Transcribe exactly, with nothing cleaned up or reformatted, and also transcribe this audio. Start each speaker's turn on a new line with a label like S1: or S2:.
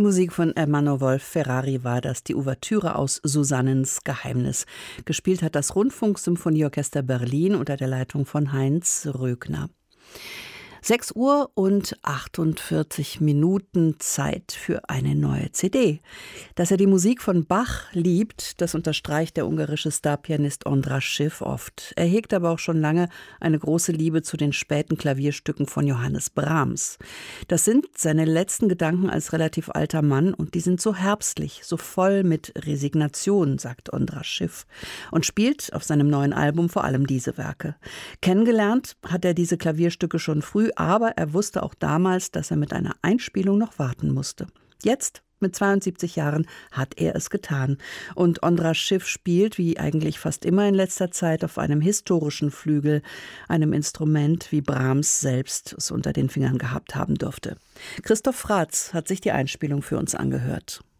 S1: Musik von Ermanno Wolf Ferrari war das, die Ouvertüre aus Susannens Geheimnis. Gespielt hat das Rundfunksymphonieorchester Berlin unter der Leitung von Heinz Rögner. sechs Uhr und achtundvierzig Minuten Zeit für eine neue C D. Dass er die Musik von Bach liebt, das unterstreicht der ungarische Starpianist Ondřej Schiff oft. Er hegt aber auch schon lange eine große Liebe zu den späten Klavierstücken von Johannes Brahms. Das sind seine letzten Gedanken als relativ alter Mann und die sind so herbstlich, so voll mit Resignation, sagt Ondřej Schiff, und spielt auf seinem neuen Album vor allem diese Werke. Kennengelernt hat er diese Klavierstücke schon früh, aber er wusste auch damals, dass er mit einer Einspielung noch warten musste. Jetzt, mit zweiundsiebzig Jahren, hat er es getan. Und Ondřej Schiff spielt, wie eigentlich fast immer in letzter Zeit, auf einem historischen Flügel, einem Instrument, wie Brahms selbst es unter den Fingern gehabt haben dürfte. Christoph Fratz hat sich die Einspielung für uns angehört.